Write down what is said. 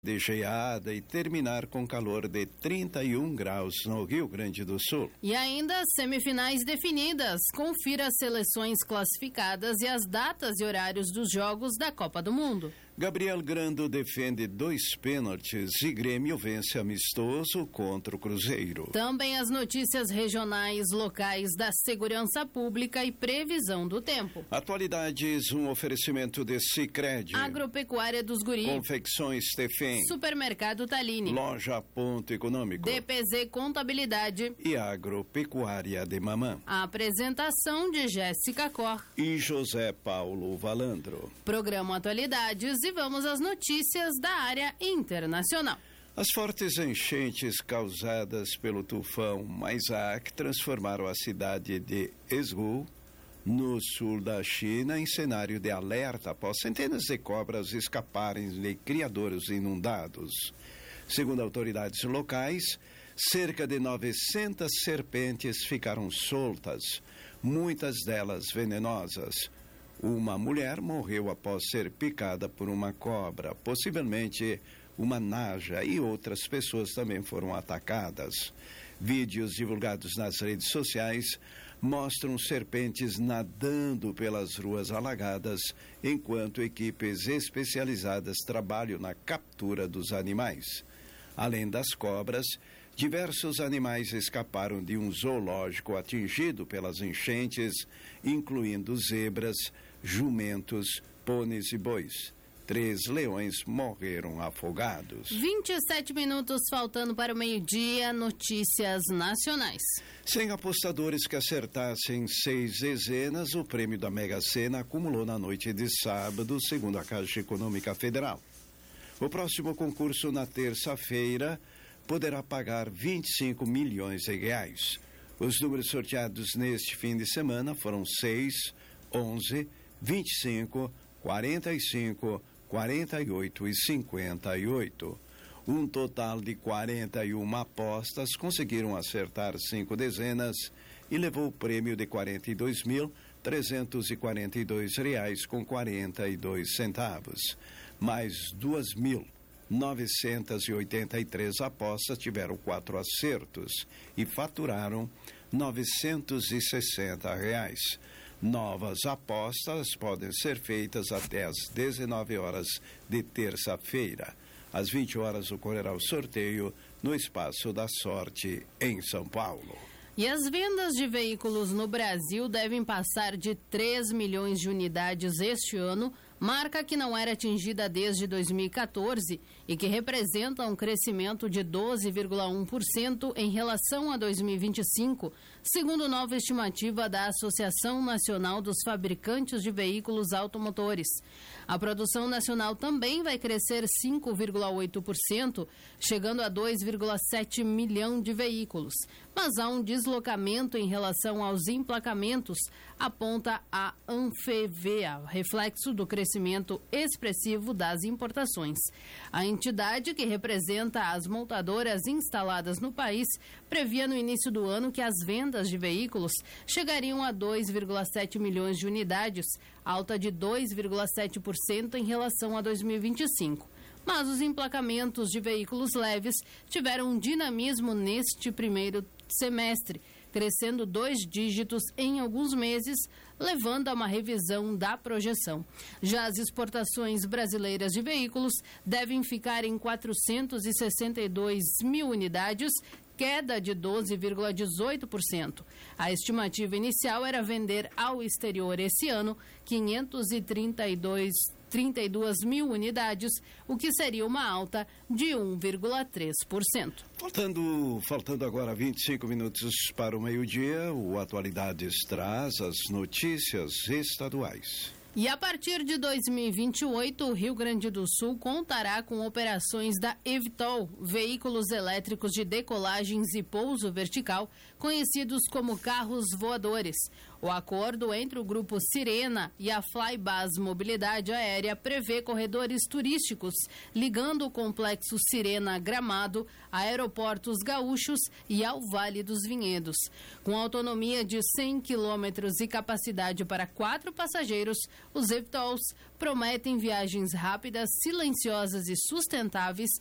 de geada e terminar com calor de 31 graus no Rio Grande do Sul. E ainda semifinais definidas. Confira as seleções classificadas e as datas e horários dos jogos da Copa do Mundo. Gabriel Grando defende 2 pênaltis e Grêmio vence amistoso contra o Cruzeiro. Também as notícias regionais, locais da segurança pública e previsão do tempo. Atualidades, um oferecimento de Sicredi. Agropecuária dos Guri. Confecções Tefém. Supermercado Taline. Loja Ponto Econômico. DPZ Contabilidade. E Agropecuária de Mamã. A apresentação de Jéssica Cor e José Paulo Valandro. Programa Atualidades e vamos às notícias da área internacional. As fortes enchentes causadas pelo tufão Maisak transformaram a cidade de Ezhou, no sul da China, em cenário de alerta após centenas de cobras escaparem de criadouros inundados. Segundo autoridades locais, cerca de 900 serpentes ficaram soltas, muitas delas venenosas. Uma mulher morreu após ser picada por uma cobra, possivelmente uma naja, e outras pessoas também foram atacadas. Vídeos divulgados nas redes sociais mostram serpentes nadando pelas ruas alagadas, enquanto equipes especializadas trabalham na captura dos animais. Além das cobras, diversos animais escaparam de um zoológico atingido pelas enchentes, incluindo zebras, jumentos, pôneis e bois. 3 leões morreram afogados. 27 minutos faltando para o meio-dia, notícias nacionais. 100 apostadores que acertassem 6 dezenas, o prêmio da Mega Sena acumulou na noite de sábado, segundo a Caixa Econômica Federal. O próximo concurso, na terça-feira, poderá pagar 25 milhões de reais. Os números sorteados neste fim de semana foram 6, 11, 25, 45, 48 e 58. Um total de 41 apostas conseguiram acertar 5 dezenas e levou o prêmio de R$ 42.342,42. Mais 2.983 apostas tiveram 4 acertos e faturaram R$ 960. Novas apostas podem ser feitas até às 19 horas de terça-feira. Às 20 horas ocorrerá o sorteio no Espaço da Sorte, em São Paulo. E as vendas de veículos no Brasil devem passar de 3 milhões de unidades este ano, marca que não era atingida desde 2014 e que representa um crescimento de 12,1% em relação a 2025, segundo nova estimativa da Associação Nacional dos Fabricantes de Veículos Automotores. A produção nacional também vai crescer 5,8%, chegando a 2,7 milhão de veículos. Mas há um deslocamento em relação aos emplacamentos, aponta a Anfavea, reflexo do crescimento expressivo das importações. A entidade, que representa as montadoras instaladas no país, previa no início do ano que as vendas de veículos chegariam a 2,7 milhões de unidades, alta de 2,7% em relação a 2025. Mas os emplacamentos de veículos leves tiveram um dinamismo neste primeiro semestre, crescendo 2 dígitos em alguns meses, levando a uma revisão da projeção. Já as exportações brasileiras de veículos devem ficar em 462 mil unidades, queda de 12,18%. A estimativa inicial era vender ao exterior esse ano 532 mil unidades, o que seria uma alta de 1,3%. Faltando agora 25 minutos para o meio-dia, o Atualidades traz as notícias estaduais. E a partir de 2028, o Rio Grande do Sul contará com operações da eVTOL, veículos elétricos de decolagens e pouso vertical, conhecidos como carros voadores. O acordo entre o Grupo Sirena e a Flybus Mobilidade Aérea prevê corredores turísticos ligando o complexo Sirena Gramado a aeroportos gaúchos e ao Vale dos Vinhedos. Com autonomia de 100 quilômetros e capacidade para 4 passageiros, os eVTOLs prometem viagens rápidas, silenciosas e sustentáveis